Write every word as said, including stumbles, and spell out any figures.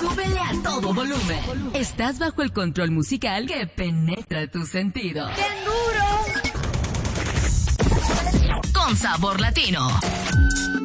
súbele a todo volumen. Estás bajo el control musical que penetra tus sentidos. ¡Bien duro! Con sabor latino.